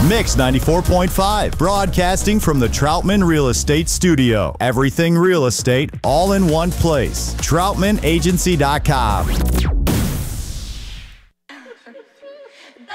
Mix 94.5, broadcasting from the Troutman Real Estate Studio. Everything real estate, all in one place. TroutmanAgency.com.